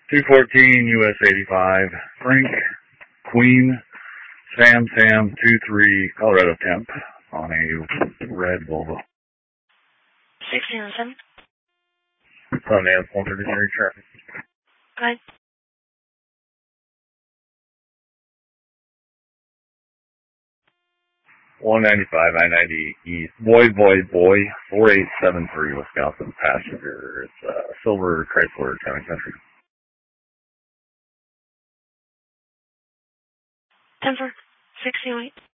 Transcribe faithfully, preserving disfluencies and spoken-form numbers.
two fourteen U S eighty-five, Frank, Queen, Sam Sam two three, Colorado Temp, on a red Volvo. sixteen oh seven. Sundance, one thirty-three traffic. Go ahead. one ninety-five, I ninety East, boy, boy, boy, four eight seven three, Wisconsin, passenger. It's uh, silver Chrysler Town and Country. Denver, sixteen oh eight.